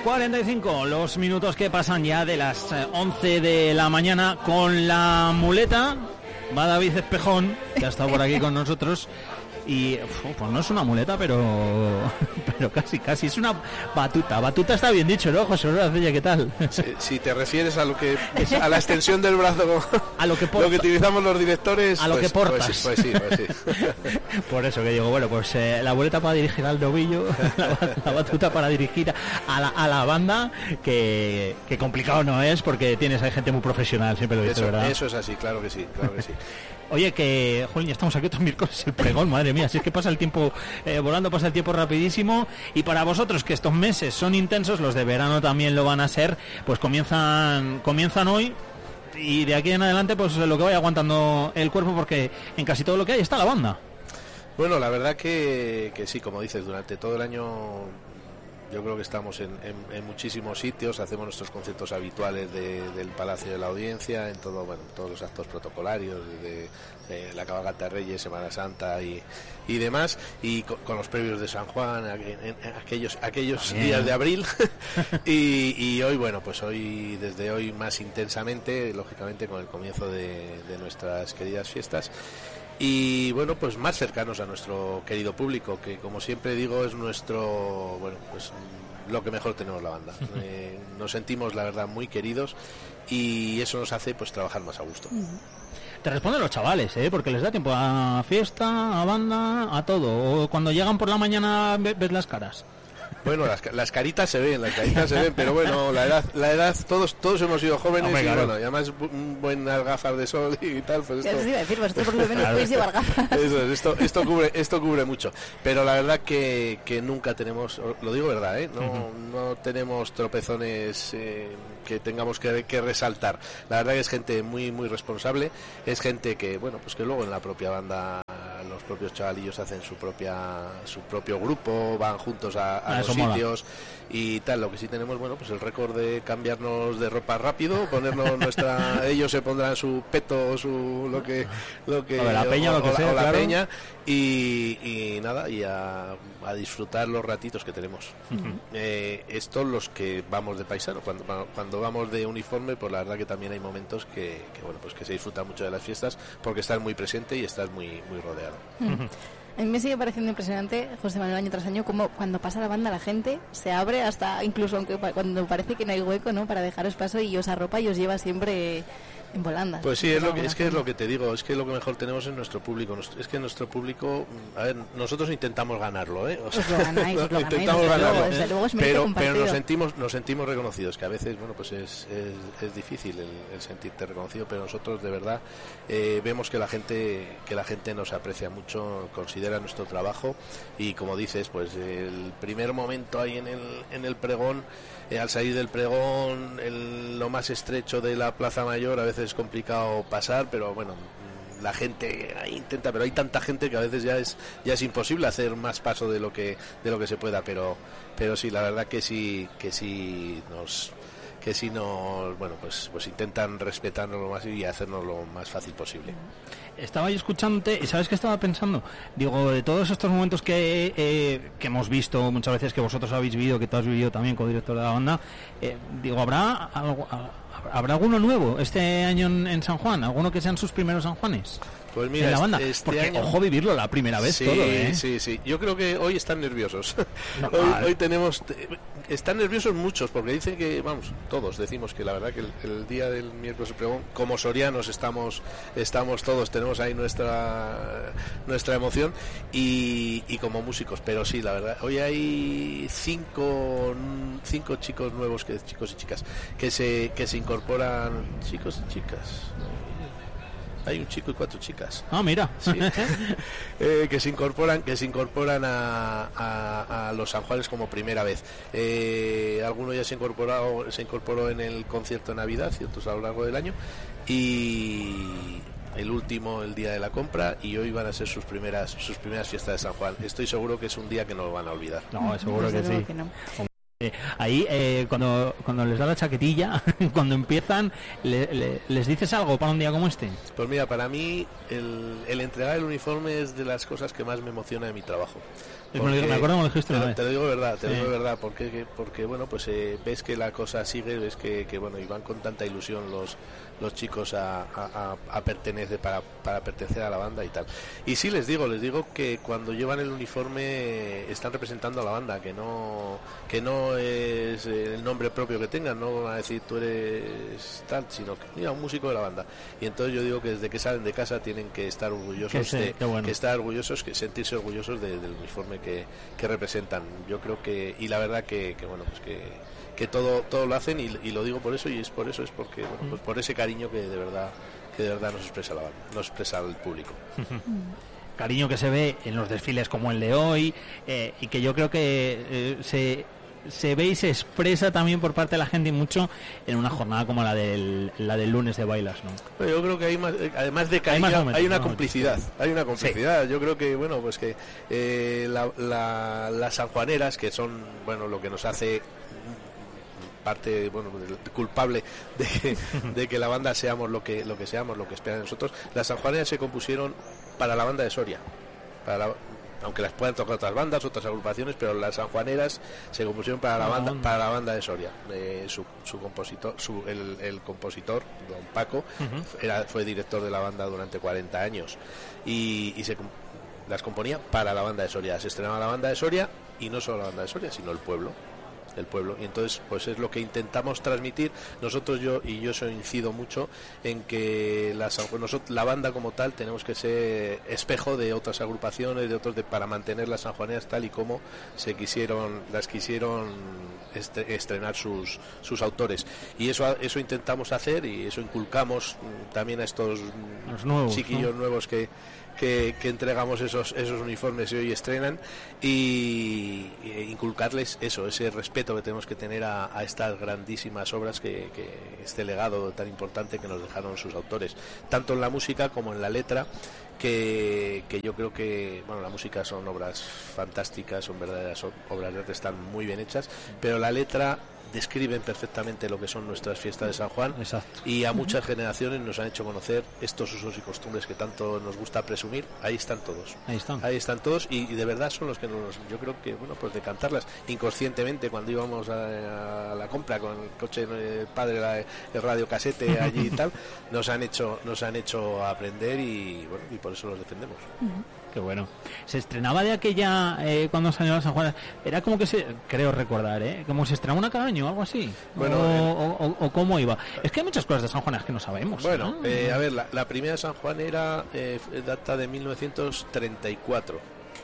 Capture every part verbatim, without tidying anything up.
cuarenta y cinco los minutos que pasan ya de las once de la mañana con la muleta. Va David Espejón, que ha estado por aquí con nosotros. Y pues no es una muleta, pero pero casi, casi es una batuta. Batuta está bien dicho, ¿no, José Horacio? ¿Qué tal? Si, si te refieres a lo que a la extensión del brazo, a lo que porta, lo que utilizamos los directores, a lo pues, que portas. Pues, pues sí, pues sí. Por eso que digo, bueno, pues eh, la muleta para dirigir al novillo, la, la batuta para dirigir a la, a la banda, que, que complicado no es, porque tienes hay gente muy profesional, siempre lo he dicho, ¿verdad? Eso es así, claro que sí, claro que sí. Oye, que, Juan, ya estamos aquí otros miércoles, el pregón, madre mía, si es que pasa el tiempo eh, volando, pasa el tiempo rapidísimo, y para vosotros que estos meses son intensos, los de verano también lo van a ser, pues comienzan comienzan hoy, y de aquí en adelante pues lo que vaya aguantando el cuerpo, porque en casi todo lo que hay está la banda. Bueno, la verdad que, que sí, como dices, durante todo el año yo creo que estamos en, en, en muchísimos sitios, hacemos nuestros conciertos habituales de, del Palacio de la Audiencia, en todo, bueno, todos los actos protocolarios de, de la cabalgata de Reyes, Semana Santa y, y demás, y con, con los previos de San Juan, en, en, en aquellos aquellos Bien. días de abril. y, y hoy, bueno, pues hoy, desde hoy más intensamente, lógicamente con el comienzo de, de nuestras queridas fiestas. Y bueno, pues más cercanos a nuestro querido público, que como siempre digo es nuestro, bueno, pues lo que mejor tenemos la banda. Eh, nos sentimos la verdad muy queridos y eso nos hace pues trabajar más a gusto. Te responden los chavales, ¿eh? Porque les da tiempo a fiesta, a banda, a todo. O cuando llegan por la mañana ves las caras. Bueno, las, las caritas se ven, las caritas se ven, pero bueno, la edad, la edad, todos todos hemos sido jóvenes. Hombre, y claro. Bueno, y además buenas gafas de sol y tal, pues esto. Eso iba a decir, vosotros por lo menos podéis llevar gafas. Eso es, esto, esto cubre, esto cubre mucho. Pero la verdad que, que nunca tenemos, lo digo verdad, ¿eh? No, uh-huh. no tenemos tropezones eh, que tengamos que, que resaltar. La verdad que es gente muy muy responsable, es gente que, bueno, pues que luego en la propia banda los propios chavalillos hacen su propia su propio grupo, van juntos a, a los sitios mola. Y tal. Lo que sí tenemos, bueno, pues el récord de cambiarnos de ropa rápido, ponernos nuestra ellos se pondrán su peto, su lo que lo que o de la peña, o, lo que o, sea, o la claro. peña y, y nada, y a, a disfrutar los ratitos que tenemos. Uh-huh. Eh, estos los que vamos de paisano, cuando cuando vamos de uniforme, pues la verdad que también hay momentos que, que bueno, pues que se disfruta mucho de las fiestas porque estás muy presente y estás muy muy rodeado. Uh-huh. A mí me sigue pareciendo impresionante, José Manuel, año tras año, como cuando pasa la banda la gente se abre hasta, incluso aunque cuando parece que no hay hueco, ¿no?, para dejaros paso, y os arropa y os lleva siempre en volandas. Pues sí, es lo que es que es lo que te digo, es que lo que mejor tenemos es nuestro público. Es que nuestro público, a ver, nosotros intentamos ganarlo, ¿eh? O sea, os lo ganáis, os lo ganáis, intentamos desde ganarlo, luego, desde luego es pero compartido. pero nos sentimos nos sentimos reconocidos, que a veces, bueno, pues es es, es difícil el, el sentirte reconocido, pero nosotros de verdad eh, vemos que la gente que la gente nos aprecia mucho, considera nuestro trabajo y como dices, pues el primer momento ahí en el en el pregón, eh, al salir del pregón, el, lo más estrecho de la Plaza Mayor, a veces es complicado pasar, pero bueno, la gente ahí intenta, pero hay tanta gente que a veces ya es ya es imposible hacer más paso de lo que de lo que se pueda, pero pero sí, la verdad que sí que sí nos que si nos, bueno, pues pues intentan respetarnos lo más y hacernos lo más fácil posible. Estaba yo escuchándote y ¿sabes qué estaba pensando? Digo, de todos estos momentos que eh, que hemos visto muchas veces, que vosotros habéis vivido, que tú has vivido también como director de la banda, eh, digo, ¿habrá algo, habrá alguno nuevo este año en, en San Juan? ¿Alguno que sean sus primeros San Juanes? Pues mira, en la banda, este porque año... ojo vivirlo la primera vez sí, todo, ¿eh? Sí, sí, yo creo que hoy están nerviosos. No, hoy, hoy tenemos, están nerviosos muchos, porque dicen que, vamos, todos decimos que la verdad que el, el día del miércoles de pregón, como sorianos estamos, estamos todos, tenemos ahí nuestra nuestra emoción y, y como músicos, pero sí, la verdad, hoy hay cinco cinco chicos nuevos, que chicos y chicas, que se que se incorporan, chicos y chicas. Hay un chico y cuatro chicas. Ah, mira. Sí. eh, que se incorporan, que se incorporan a, a, a los San Juanes como primera vez. Eh, alguno ya se incorporó, se incorporó en el concierto de Navidad y otros a lo largo del año. Y el último el día de la compra, y hoy van a ser sus primeras sus primeras fiestas de San Juan. Estoy seguro que es un día que no lo van a olvidar. No, seguro que sí. Que no. Eh, ahí, eh, cuando cuando les da la chaquetilla, cuando empiezan, le, le, ¿les dices algo para un día como este? Pues mira, para mí el, el entregar el uniforme es de las cosas que más me emociona de mi trabajo. Porque, me acuerdo cuando dijiste te, una lo, vez. te lo digo de verdad, te sí. lo digo de verdad, porque, porque bueno, pues eh, ves que la cosa sigue, ves que, que bueno, y van con tanta ilusión los los chicos a, a, a pertenecer para, para pertenecer a la banda y tal. Y sí les digo, les digo que cuando llevan el uniforme están representando a la banda, que no que no es el nombre propio que tengan, no van a decir tú eres tal, sino que mira, un músico de la banda. Y entonces yo digo que desde que salen de casa tienen que estar orgullosos que sé, de, bueno. que estar orgullosos, que sentirse orgullosos de, del uniforme que, que representan. Yo creo que, y la verdad que, que bueno, pues que que todo todo lo hacen y, y lo digo por eso, y es por eso, es porque bueno, pues por ese cariño que de verdad que de verdad nos expresa la banda, nos expresa el público. Cariño que se ve en los desfiles como el de hoy, eh, y que yo creo que eh, se se ve y se expresa también por parte de la gente y mucho en una jornada como la del la del lunes de Bailas, ¿no? Pero yo creo que hay más, además de cariño, hay, momentos, hay una ¿no? complicidad, hay una complicidad. Sí. Yo creo que bueno, pues que eh, la, la, las sanjuaneras, que son bueno lo que nos hace parte bueno culpable de que, de que la banda seamos lo que lo que seamos, lo que esperan de nosotros. Las sanjuaneras se compusieron para la banda de Soria, para la, aunque las puedan tocar otras bandas, otras agrupaciones, pero las sanjuaneras se compusieron para la banda, para la banda de Soria. Eh, su, su compositor, su, el, el compositor, don Paco, uh-huh. era, fue director de la banda durante cuarenta años y, y se las componía para la banda de Soria. Se estrenaba la banda de Soria y no solo la banda de Soria, sino el pueblo. el pueblo, y entonces pues es lo que intentamos transmitir nosotros, yo y yo eso incido mucho en que las, nosotros, la banda como tal tenemos que ser espejo de otras agrupaciones, de otros de, para mantener las sanjuaneras tal y como se quisieron las quisieron este, estrenar sus sus autores, y eso eso intentamos hacer y eso inculcamos también a estos Los nuevos, chiquillos ¿no? nuevos que Que, que entregamos esos esos uniformes y hoy estrenan, y, y inculcarles eso, ese respeto que tenemos que tener a, a estas grandísimas obras, que, que este legado tan importante que nos dejaron sus autores, tanto en la música como en la letra, que, que yo creo que bueno, la música son obras fantásticas, son verdaderas obras de arte, están muy bien hechas, pero la letra describen perfectamente lo que son nuestras fiestas de San Juan. Exacto. Y a muchas generaciones nos han hecho conocer estos usos y costumbres que tanto nos gusta presumir. Ahí están todos. Ahí están. Ahí están todos y, y de verdad son los que nos, yo creo que bueno, pues de cantarlas inconscientemente cuando íbamos a, a la compra con el coche el padre, la, el radio casete allí y tal, nos han hecho nos han hecho aprender y bueno, y por eso los defendemos. Uh-huh. Qué bueno. Se estrenaba de aquella, eh, cuando salió la San Juan, era como que se, creo recordar, ¿eh? Como se estrenaba una cada año, algo así. Bueno, o, eh, o, o, o cómo iba. Es que hay muchas cosas de San Juan que no sabemos. Bueno, ¿no? eh, a ver, la, la primera San Juan era eh, data de mil novecientos treinta y cuatro.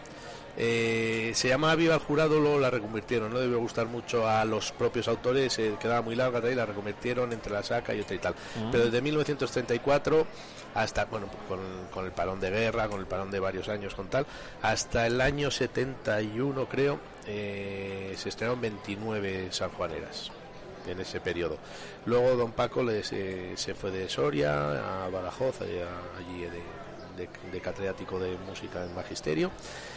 Eh, se llamaba Viva el Jurado, luego la reconvirtieron, no debió gustar mucho a los propios autores, eh, quedaba muy larga y la reconvirtieron entre la saca y otra y tal. Uh-huh. Pero desde mil novecientos treinta y cuatro hasta, bueno, pues con, con el parón de guerra, con el parón de varios años, con tal, hasta el año setenta y uno creo, eh, se estrenaron veintinueve sanjuaneras en ese periodo. Luego don Paco les, eh, se fue de Soria a Badajoz, allá, allí de, de, de catedrático de música en magisterio.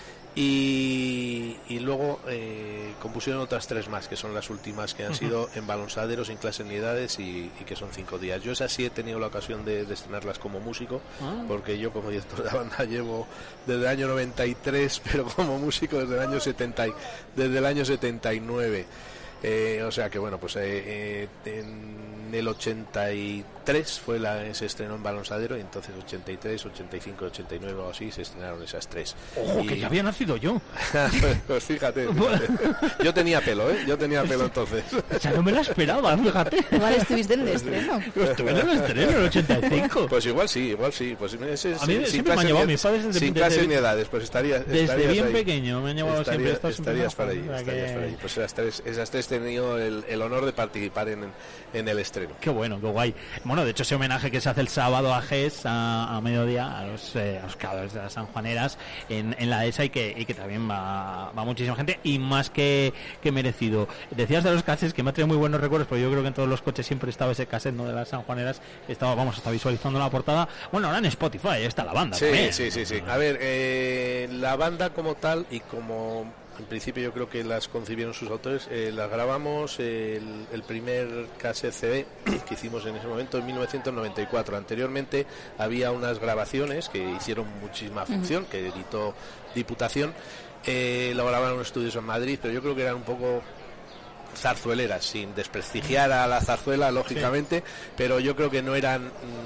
Y, y luego eh, compusieron otras tres más, que son las últimas, que han sido en balonsaderos, sin clases ni edades, y, y que son cinco días. Yo esas sí he tenido la ocasión de, de estrenarlas como músico, ah. porque yo como director de la banda llevo desde el año noventa y tres, pero como músico desde el año setenta, desde el año setenta y nueve. Eh, o sea que bueno, pues eh, eh, en el ochenta y tres fue la, se estrenó en balonsadero, y entonces ochenta y tres, ochenta y cinco, ochenta y nueve o así se estrenaron esas tres. ¡Ojo, y... que ya había nacido yo! Pues fíjate, fíjate. Yo tenía pelo, ¿eh? Yo tenía pelo entonces. O sea, no me la esperaba, fíjate. Igual estuviste en el estreno. Estuve en el estreno, en el ochenta y cinco. Pues igual sí, igual sí. Pues ese, a mí sin siempre me han llevado mis padres desde, sin desde, clases ni edades, pues estaría, desde bien ahí. Pequeño me han llevado estaría, siempre. Estarías para ahí, que... estarías para ahí. Pues esas tres, esas tres he tenido el, el honor de participar en, en el estreno. Qué bueno, qué guay. Bueno, de hecho ese homenaje que se hace el sábado a Ges a, a mediodía a los, eh, a los creadores de las sanjuaneras en, en la ESA, y que, y que también va, va muchísima gente, y más que, que merecido. Decías de los cassettes, que me ha traído muy buenos recuerdos, porque yo creo que en todos los coches siempre estaba ese cassette, ¿no?, de las sanjuaneras. Estaba, vamos, está visualizando la portada. Bueno, ahora en Spotify está la banda. Sí, también. sí, sí, sí. A ver, eh, la banda como tal y como en principio yo creo que las concibieron sus autores. Eh, las grabamos el, el primer cassette C D que hicimos en ese momento en mil novecientos noventa y cuatro. Anteriormente había unas grabaciones que hicieron muchísima función, uh-huh. que editó Diputación. Eh, lo grabaron en estudios en Madrid, pero yo creo que eran un poco zarzueleras, sin desprestigiar a la zarzuela, lógicamente, sí. pero yo creo que no eran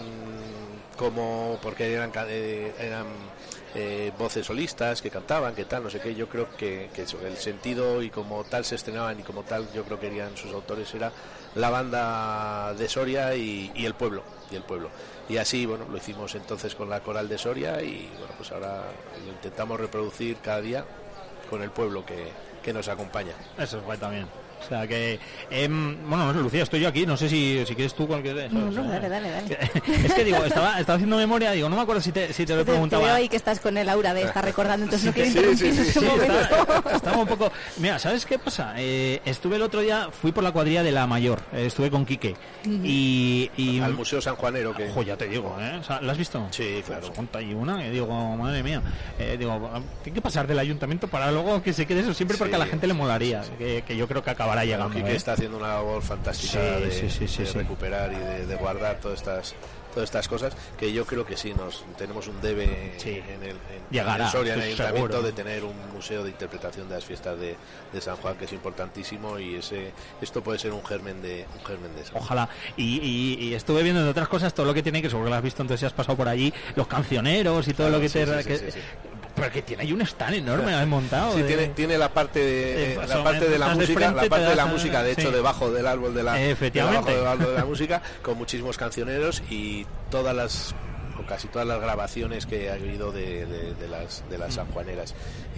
mmm, como, porque eran, eh, eran eh, voces solistas que cantaban, que tal, no sé qué. Yo creo que, que eso, el sentido y como tal se estrenaban y como tal yo creo que querían sus autores era la banda de Soria y, y el pueblo y el pueblo y así, bueno, lo hicimos entonces con la coral de Soria y bueno, pues ahora lo intentamos reproducir cada día con el pueblo que, que nos acompaña. Eso es guay también. O sea que, eh, bueno, Lucía, estoy yo aquí, no sé si, si quieres tú cualquier de No, no, dale, dale, dale. Es que digo, estaba, estaba haciendo memoria, digo, no me acuerdo si te, si te lo he preguntado. Te veo ahí que estás con el aura de estar recordando, entonces no quiero sí, interrumpir sí, sí, en ese sí, momento. Está, estaba un poco... Mira, ¿sabes qué pasa? Eh, estuve el otro día, fui por la cuadrilla de La Mayor, eh, estuve con Quique, uh-huh. y, y... Al Museo Sanjuanero. Que... Ojo, ya te digo, ¿eh? O sea, ¿lo has visto? Sí, claro. Pues conta y una, y digo, madre mía, eh, digo, tiene que pasar del ayuntamiento para luego que se quede eso siempre porque sí, a la gente le molaría, sí. que, que yo creo que acabará llegando. Quique ¿eh? está haciendo una labor fantástica sí, de, sí, sí, sí, de sí. recuperar y de, de guardar todas estas todas estas cosas que yo creo que sí nos tenemos un debe sí. en el en, Llegará, en Soria, en el ayuntamiento, seguro. de tener un museo de interpretación de las fiestas de, de San Juan, que es importantísimo, y ese esto puede ser un germen de un germen de eso. Ojalá. Y, y, y estuve viendo de otras cosas todo lo que tiene, que seguro que lo has visto, entonces si has pasado por allí, los cancioneros y todo claro, lo que sí, te sí, que, sí, sí, sí. Pero que tiene ahí un stand enorme has montado. Sí, de... tiene, tiene la parte de, eh, la parte de la música, de frente, la parte de la música, de hecho, sí. debajo del árbol de la, efectivamente. debajo del árbol de la música, con muchísimos cancioneros y todas las o casi todas las grabaciones que ha habido de, de, de las de las sanjuaneras,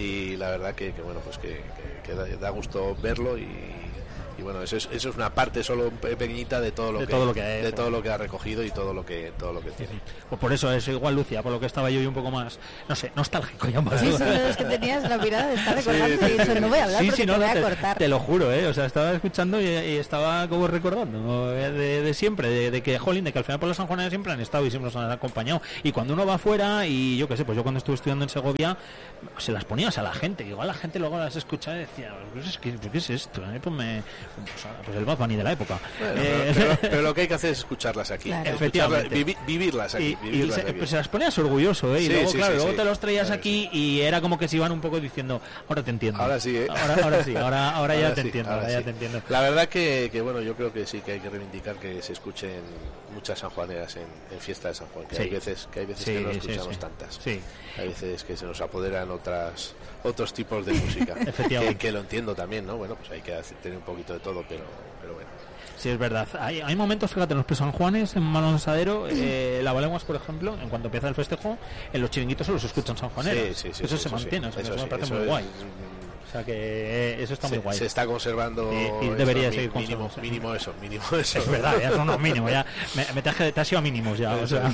y la verdad que, que bueno, pues que, que, que da, da gusto verlo y y bueno, eso es, eso es una parte solo pequeñita de todo lo de que, todo lo que hay, de todo lo que ha recogido y todo lo que todo lo que tiene. Pues por eso es igual, Lucia, por lo que estaba yo y un poco más, no sé, nostálgico ya más. Sí, son los que tenías la mirada de estar recordando sí, y he dicho, no voy a hablar sí, porque sí, no, te voy te, a cortar. Te lo juro, eh, o sea, estaba escuchando y, y estaba como recordando de, de, de siempre, de, de que jolín, de que al final por las sanjuaneras siempre han estado y siempre nos han acompañado, y cuando uno va afuera y yo qué sé, pues yo cuando estuve estudiando en Segovia se las ponías a la gente, y igual la gente luego las escuchaba y decía, pues, ¿qué, ¿qué es esto? Eh? Pues, me, pues, pues el Bad Bunny de la época. Bueno, eh, pero, pero lo que hay que hacer es escucharlas aquí, claro. Efectivamente, vivi, vivirlas aquí, y, vivirlas y se, aquí. Pues se las ponías orgulloso, ¿eh? Y sí, luego, sí, claro, sí, luego sí. te los traías Claro, aquí sí. y era como que se iban un poco diciendo, ahora te entiendo. Ahora sí, ¿eh? Ahora, ahora sí, ahora, ahora, ahora ya te sí, entiendo, ahora ahora sí. ya te entiendo. La verdad que, que, bueno, yo creo que sí que hay que reivindicar que se escuchen muchas sanjuaneras en, en fiesta de San Juan, que sí. hay veces que hay veces sí, que no sí, escuchamos sí. tantas. Sí. Hay veces que se nos apoderan otras otros tipos de música. Efectivamente. Que, que lo entiendo también, ¿no? Bueno, pues hay que hacer, tener un poquito de todo, pero pero bueno. Sí, es verdad. Hay, hay momentos, fíjate, en los San Juanes, en Malonsadero, eh, la Balenguas, por ejemplo, en cuanto empieza el festejo, en los chiringuitos solo se escuchan sanjuaneros. Sí, sí, sí, eso sí, se eso mantiene, sí. eso, Eso me sí, parece eso muy es, guay. O sea que eh, eso está se, muy guay. Se está conservando. Y, y debería eso, seguir mínimo, conservándose. mínimo eso, mínimo eso. Es verdad, ya son unos mínimos, ya me, me te, has, te has ido a mínimos ya, o sea,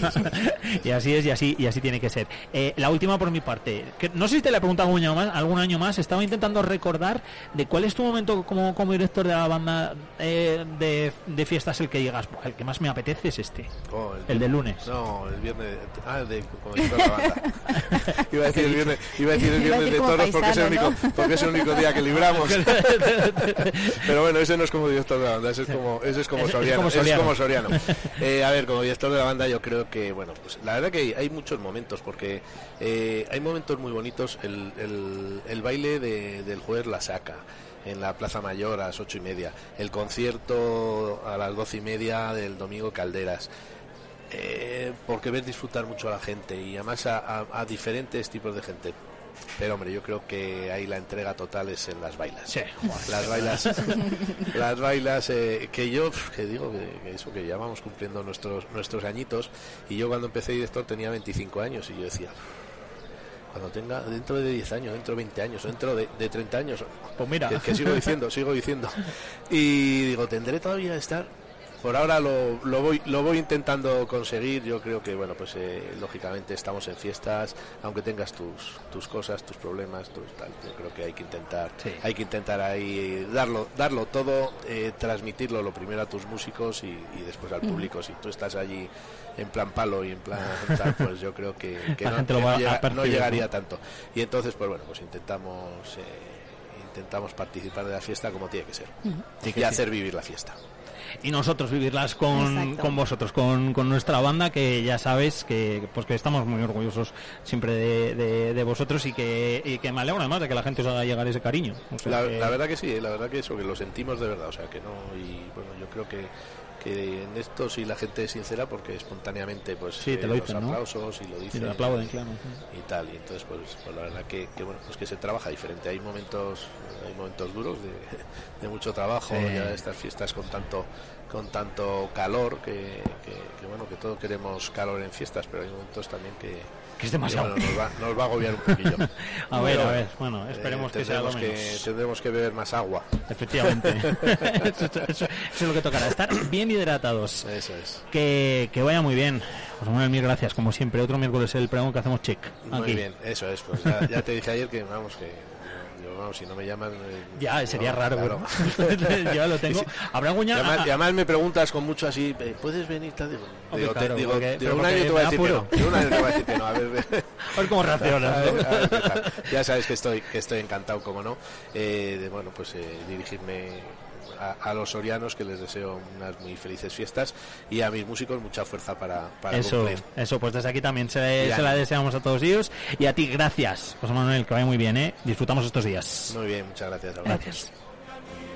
y así es y así y así tiene que ser. Eh, la última por mi parte, que no sé si te la he preguntado algún año más, algún año más, estaba intentando recordar de cuál es tu momento como, como director de la banda eh, de, de fiestas, el que digas, el que más me apetece es este, oh, el, el del lunes. No, el viernes, ah, el de como director de la banda. Iba a decir el viernes, iba a decir el viernes de toros porque es el único, ¿no? Porque es el único día que libramos. Pero bueno, ese no es como director de la banda, ese es como, ese es como es, Soriano. Es como Soriano. Es como Soriano. Eh, a ver, como director de la banda yo creo que, bueno, pues la verdad que hay, hay muchos momentos, porque eh, hay momentos muy bonitos, el, el, el baile de, del jueves La Saca en la Plaza Mayor a las ocho y media, el concierto a las doce y media del domingo Calderas. Eh, porque ves disfrutar mucho a la gente y además a, a, a diferentes tipos de gente. Pero hombre, yo creo que ahí la entrega total es en las bailas. Sí. Las bailas, las bailas eh, que yo, que digo que, que eso, que ya vamos cumpliendo nuestros nuestros añitos, y yo cuando empecé director tenía veinticinco años y yo decía, cuando tenga, dentro de diez años, dentro de veinte años, dentro de, de treinta años, pues mira, que, que sigo diciendo, sigo diciendo, y digo, tendré todavía que estar. Por ahora lo, lo voy lo voy intentando conseguir. Yo creo que, bueno, pues eh, lógicamente estamos en fiestas, aunque tengas tus tus cosas, tus problemas, tus tal. Yo creo que hay que intentar, sí. hay que intentar ahí darlo darlo todo, eh, transmitirlo lo primero a tus músicos y, y después al público. Mm. Si tú estás allí en plan palo y en plan tal, pues yo creo que, que, no, que no, llega, no llegaría tanto. Y entonces, pues bueno, pues intentamos. Eh, intentamos participar de la fiesta como tiene que ser, uh-huh. sí y que hacer sí. vivir la fiesta. Y nosotros vivirlas con, con vosotros, con, con nuestra banda, que ya sabes que pues que estamos muy orgullosos siempre de, de, de vosotros y que, y que me alegro además de que la gente os haga llegar ese cariño. O sea la, que... la verdad que sí, la verdad que eso, que lo sentimos de verdad, o sea que no, y bueno, yo creo que que en esto sí la gente es sincera porque espontáneamente pues sí, te eh, lo dicen, los ¿no? aplausos y lo dicen y, aplauden, claro. y tal, y entonces pues, pues la verdad que, que bueno, pues que se trabaja diferente, hay momentos hay momentos duros de, de mucho trabajo, sí. Ya estas fiestas con tanto con tanto calor que, que, que bueno, que todos queremos calor en fiestas, pero hay momentos también que que es demasiado. Que, bueno, nos, va, nos va a agobiar un poquillo. a ver, bueno, a ver, bueno, esperemos eh, que sea lo menos. Que, tendremos que beber más agua. Efectivamente. eso, eso, eso, eso es lo que tocará, estar bien hidratados. Eso es. Que, que vaya muy bien. José Manuel, mil gracias, como siempre. Otro miércoles el pregón que hacemos check. Muy aquí. bien, eso es. Pues ya, ya te dije ayer que, vamos, que... Vamos, si no me llaman eh, ya sería no, raro, claro. Bueno. Yo lo tengo. Sí. Habrá guña... y, además, y además me preguntas con mucho así, ¿puedes venir? Digo, okay, digo, claro, te, digo, porque, digo un año te voy a decir que no. Digo, un año te voy a decir que no. A ver, a ver cómo reaccionas. A ver, a ver qué tal. Ya sabes que estoy que estoy encantado, como no, eh, de bueno, pues eh, dirigirme a, a los sorianos, que les deseo unas muy felices fiestas, y a mis músicos mucha fuerza para, para eso, cumplir. Eso, pues desde aquí también se, se la deseamos a todos ellos, y a ti gracias, José Manuel, que vaya muy bien, ¿eh? Disfrutamos estos días. Muy bien, muchas gracias. Gracias.